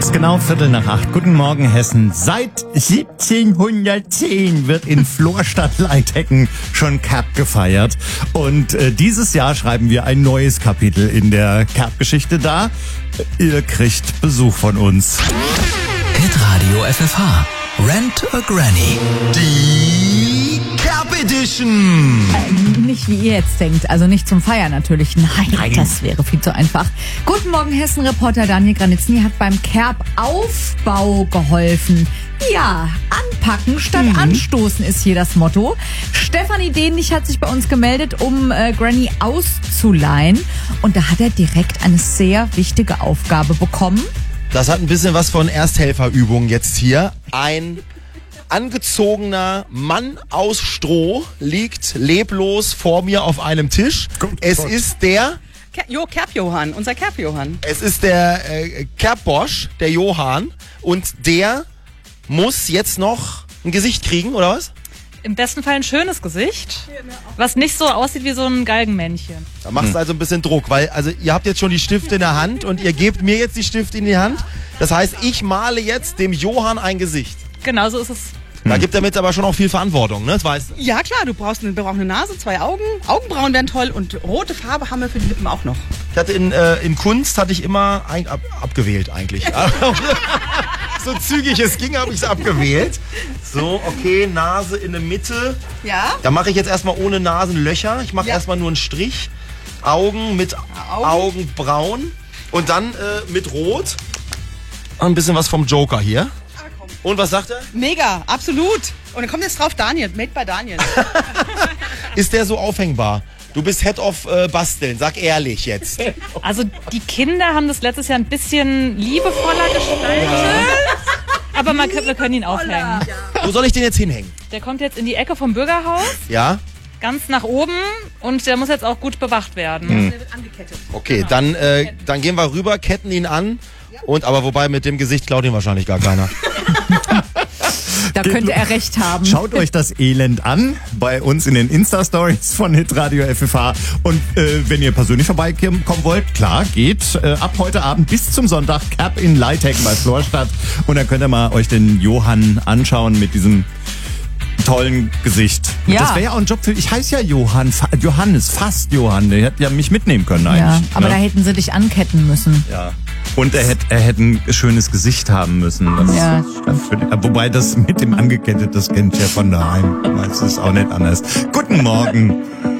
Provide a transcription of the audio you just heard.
ist genau 7:15. Guten Morgen, Hessen. Seit 1710 wird in Florstadt-Leithecken schon Cap gefeiert. Und dieses Jahr schreiben wir ein neues Kapitel in der Cap-Geschichte dar. Ihr kriegt Besuch von uns. Hitradio FFH. Rent a Granny. Die Cap Edition. Nicht wie ihr jetzt denkt, also nicht zum Feiern natürlich. Nein, das wäre viel zu einfach. Guten Morgen, Hessen-Reporter Daniel Granitzny hat beim Cap-Aufbau geholfen. Ja, anpacken statt anstoßen ist hier das Motto. Stefanie Dähnlich hat sich bei uns gemeldet, um Granny auszuleihen. Und da hat er direkt eine sehr wichtige Aufgabe bekommen. Das hat ein bisschen was von Ersthelferübung jetzt hier. Ein angezogener Mann aus Stroh liegt leblos vor mir auf einem Tisch. Ist der... Kerb-Johann, unser Kerb-Johann. Es ist der Kerb-Bosch, der Johann. Und der muss jetzt noch ein Gesicht kriegen, oder was? Im besten Fall ein schönes Gesicht, was nicht so aussieht wie so ein Galgenmännchen. Da machst du also ein bisschen Druck, weil also ihr habt jetzt schon die Stifte in der Hand und ihr gebt mir jetzt die Stifte in die Hand. Das heißt, ich male jetzt dem Johann ein Gesicht. Genau so ist es. Da gibt er mit aber schon auch viel Verantwortung, ne? Das weißt du. Ja klar, wir brauchen eine Nase, 2 Augen. Augenbrauen wären toll und rote Farbe haben wir für die Lippen auch noch. Ich hatte in Kunst hatte ich immer abgewählt eigentlich. So zügig es ging, habe ich es abgewählt. So, okay, Nase in der Mitte. Ja. Da mache ich jetzt erstmal ohne Nasenlöcher. Ich mache erstmal nur einen Strich. Augen mit Augenbrauen. Und dann mit Rot. Ein bisschen was vom Joker hier. Und was sagt er? Mega, absolut. Und dann kommt jetzt drauf Daniel, made by Daniel. Ist der so aufhängbar? Du bist Head of Basteln, sag ehrlich jetzt. Also die Kinder haben das letztes Jahr ein bisschen liebevoller gestaltet, aber wir können ihn aufhängen. Wo soll ich den jetzt hinhängen? Der kommt jetzt in die Ecke vom Bürgerhaus, Ja? ganz nach oben, und der muss jetzt auch gut bewacht werden. Der wird angekettet. Okay, dann gehen wir rüber, ketten ihn an. Und aber wobei mit dem Gesicht klaut ihn wahrscheinlich gar keiner. Da könnte er recht haben. Schaut euch das Elend an bei uns in den Insta-Stories von Hitradio FFH. Und wenn ihr persönlich vorbeikommen wollt, klar, geht ab heute Abend bis zum Sonntag Cap in Leithecken bei Florstadt. Und dann könnt ihr mal euch den Johann anschauen mit diesem tollen Gesicht. Ja. Das wäre ja auch ein Job für... Ich heiße ja Johannes, fast Johann. Der hätte ja mich mitnehmen können eigentlich. Ja, aber da ne? hätten sie dich anketten müssen. Ja. Und er hätte ein schönes Gesicht haben müssen. Das Ja. Wobei das mit dem angekettet, das kennt ich ja von daheim. Das ist auch nicht anders. Guten Morgen.